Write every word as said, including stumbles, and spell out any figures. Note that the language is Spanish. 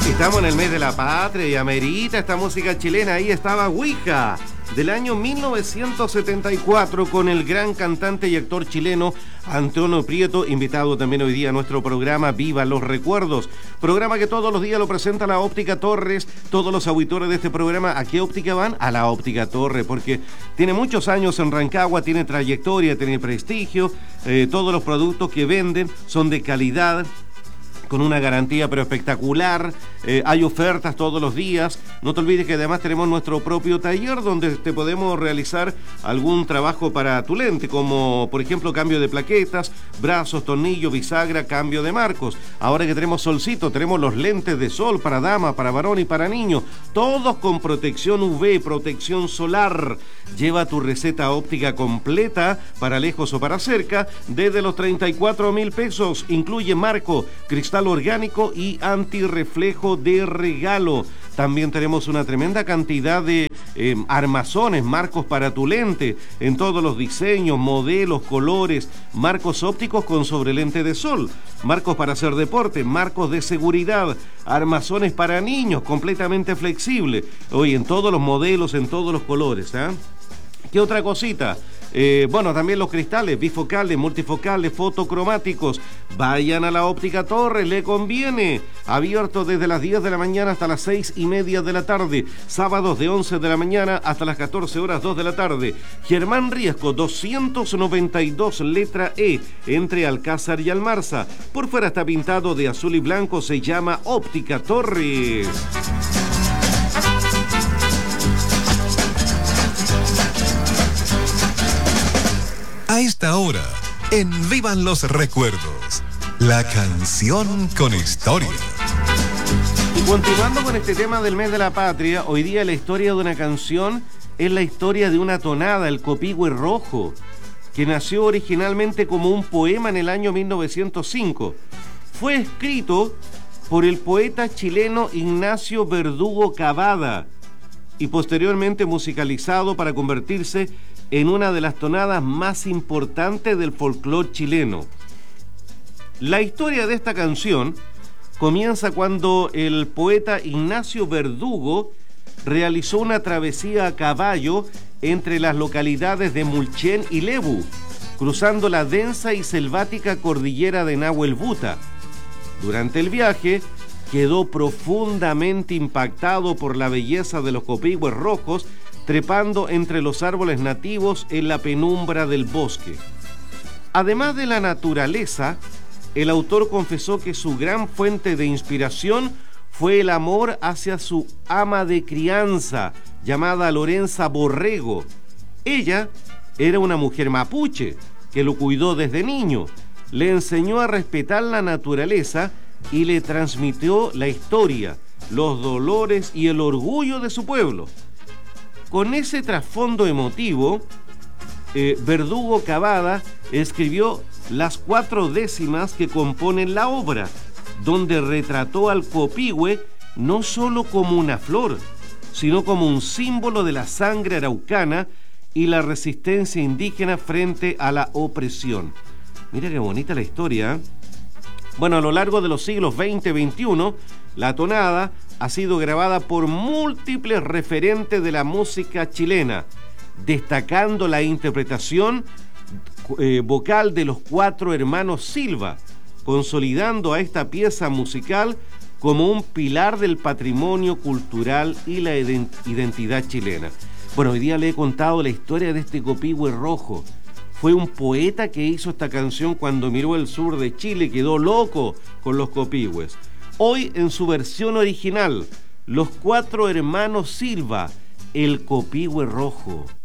Estamos en el mes de la patria y amerita esta música chilena. Ahí estaba Ouija, del año mil novecientos setenta y cuatro, con el gran cantante y actor chileno Antonio Prieto, invitado también hoy día a nuestro programa Viva los Recuerdos, programa que todos los días lo presenta la Óptica Torres. Todos los auditores de este programa, ¿a qué óptica van? A la Óptica Torres, porque tiene muchos años en Rancagua, tiene trayectoria, tiene prestigio, eh, todos los productos que venden son de calidad, con una garantía pero espectacular. Eh, hay ofertas todos los días. No te olvides que además tenemos nuestro propio taller donde te podemos realizar algún trabajo para tu lente, como por ejemplo cambio de plaquetas, brazos, tornillo, bisagra, cambio de marcos. Ahora que tenemos solcito, tenemos los lentes de sol para dama, para varón y para niño, todos con protección U V, protección solar. Lleva tu receta óptica completa para lejos o para cerca desde los treinta y cuatro mil pesos. Incluye marco, cristal orgánico y antirreflejo de regalo. También tenemos una tremenda cantidad de eh, armazones, marcos para tu lente, en todos los diseños, modelos, colores, marcos ópticos con sobrelente de sol, marcos para hacer deporte, marcos de seguridad, armazones para niños, completamente flexible. Hoy en todos los modelos, en todos los colores, ¿eh? ¿Qué otra cosita? Eh, bueno, también los cristales bifocales, multifocales, fotocromáticos. Vayan a la Óptica Torres, le conviene. Abierto desde las diez de la mañana hasta las seis y media de la tarde. Sábados de once de la mañana hasta las catorce horas, dos de la tarde. Germán Riesco, doscientos noventa y dos, letra E, entre Alcázar y Almarza. Por fuera está pintado de azul y blanco, se llama Óptica Torres. A esta hora, en Vivan los Recuerdos, la canción con historia. Y continuando con este tema del mes de la patria, hoy día la historia de una canción es la historia de una tonada, el Copihue Rojo, que nació originalmente como un poema en el año mil novecientos cinco. Fue escrito por el poeta chileno Ignacio Verdugo Cavada y posteriormente musicalizado para convertirse en una de las tonadas más importantes del folclore chileno. La historia de esta canción comienza cuando el poeta Ignacio Verdugo realizó una travesía a caballo entre las localidades de Mulchen y Lebu, cruzando la densa y selvática cordillera de Nahuelbuta. Durante el viaje, quedó profundamente impactado por la belleza de los copihues rojos trepando entre los árboles nativos en la penumbra del bosque. Además de la naturaleza, el autor confesó que su gran fuente de inspiración fue el amor hacia su ama de crianza, llamada Lorenza Borrego. Ella era una mujer mapuche que lo cuidó desde niño, le enseñó a respetar la naturaleza y le transmitió la historia, los dolores y el orgullo de su pueblo. Con ese trasfondo emotivo, eh, Verdugo Cavada escribió las cuatro décimas que componen la obra, donde retrató al copihue no solo como una flor, sino como un símbolo de la sangre araucana y la resistencia indígena frente a la opresión. Mira qué bonita la historia, ¿eh? Bueno, a lo largo de los siglos veinte y veintiuno, la tonada ha sido grabada por múltiples referentes de la música chilena, destacando la interpretación eh, vocal de los cuatro hermanos Silva, consolidando a esta pieza musical como un pilar del patrimonio cultural y la identidad chilena. Bueno, hoy día le he contado la historia de este copihue rojo. Fue un poeta que hizo esta canción cuando miró el sur de Chile, quedó loco con los copihues. Hoy, en su versión original, los cuatro hermanos Silva, el copihue rojo.